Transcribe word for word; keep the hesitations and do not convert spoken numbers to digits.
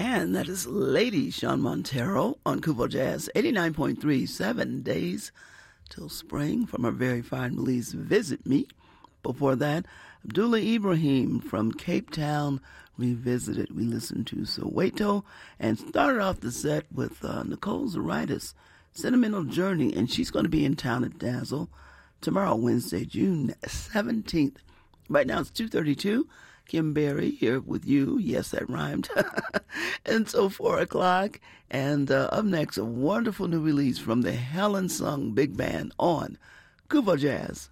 And that is Lady Sean Montero on Kubo Jazz, eighty-nine point three, seven days till spring from her very fine release, Visit Me. Before that, Abdullah Ibrahim from Cape Town Revisited. We listened to Soweto and started off the set with uh, Nicole Zaritis, Sentimental Journey, and she's going to be in town at Dazzle tomorrow, Wednesday, June seventeenth. Right now it's two thirty-two. Kim Berry here with you. Yes, that rhymed. And so four o'clock. And uh, up next, a wonderful new release from the Helen Sung Big Band on Kubo Jazz.